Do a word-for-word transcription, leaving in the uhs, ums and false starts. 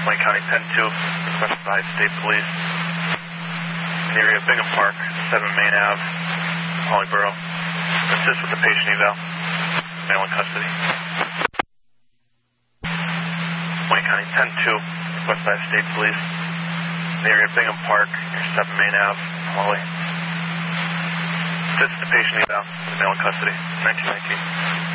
Wayne County ten two, request by State Police. In the area of Bingham Park, seven Main Ave, Hollyborough. Assist with the patient eval. Male in custody. Wayne County ten two, request by State Police. In the area of Bingham Park, near seven Main Ave, Holly. Assist with the patient eval. Male in custody. nineteen nineteen.